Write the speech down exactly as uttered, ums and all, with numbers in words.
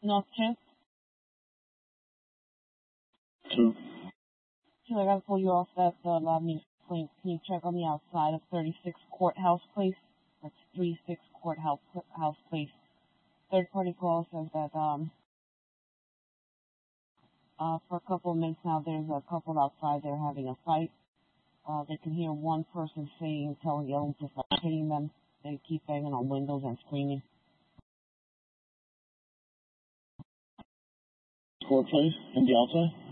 North Chip. Two. Two, I gotta pull you off that, uh, allow me to clean. Can you check on the outside of thirty-six Courthouse Place? That's thirty-six Courthouse House Place. Third party call says that, um, uh, for a couple of minutes now, there's a couple outside there having a fight. Uh, they can hear one person saying, telling yelling to stop hitting them. They keep banging on windows and screaming. Court Place, and the outside?